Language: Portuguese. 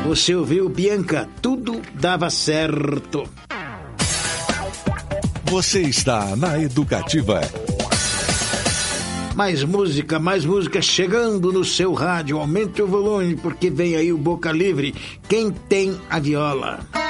Você ouviu, Bianca? Tudo dava certo. Você está na Educativa. Mais música chegando no seu rádio. Aumente o volume porque vem aí o Boca Livre. Quem tem a viola?